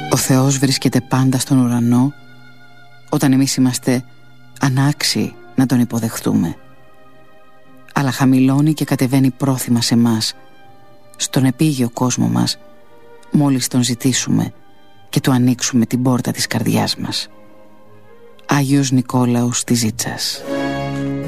Ο Θεός βρίσκεται πάντα στον ουρανό όταν εμείς είμαστε ανάξιοι να τον υποδεχτούμε, αλλά χαμηλώνει και κατεβαίνει πρόθυμα σε μας, στον επίγειο κόσμο μας, μόλις τον ζητήσουμε και του ανοίξουμε την πόρτα της καρδιάς μας. Άγιος Νικόλαος της Ζήτσας.